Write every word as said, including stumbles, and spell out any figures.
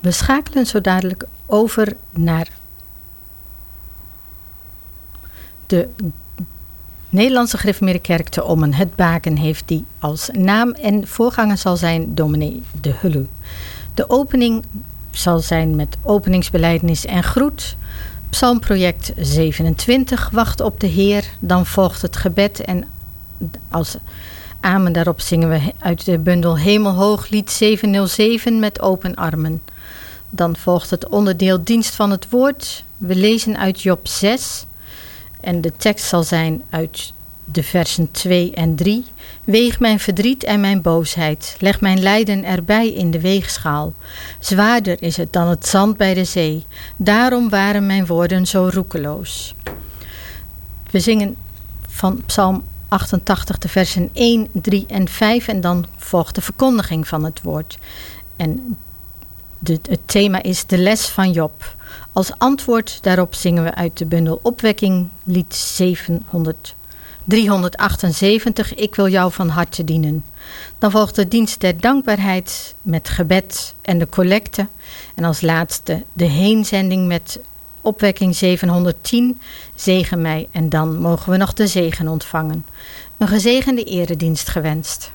We schakelen zo dadelijk over naar de Nederlandse Gereformeerde Kerk te Ommen. Het Baken heeft die als naam en voorganger zal zijn dominee De Hullu. De opening zal zijn met openingsbelijdenis en groet. Psalmproject zevenentwintig, wacht op de Heer. Dan volgt het gebed en als amen daarop zingen we uit de bundel Hemelhoog lied zevenhonderdzeven met open armen. Dan volgt het onderdeel dienst van het woord. We lezen uit Job zes en de tekst zal zijn uit de versen twee en drie. Weeg mijn verdriet en mijn boosheid. Leg mijn lijden erbij in de weegschaal. Zwaarder is het dan het zand bij de zee. Daarom waren mijn woorden zo roekeloos. We zingen van Psalm achtentachtig de versen één, drie en vijf. En dan volgt de verkondiging van het woord. En de, het thema is de les van Job. Als antwoord daarop zingen we uit de bundel Opwekking lied zevenhonderd. driehonderdachtenzeventig, ik wil jou van harte dienen. Dan volgt de dienst der dankbaarheid met gebed en de collecte. En als laatste de heenzending met opwekking zevenhonderdtien, zegen mij. En dan mogen we nog de zegen ontvangen. Een gezegende eredienst gewenst.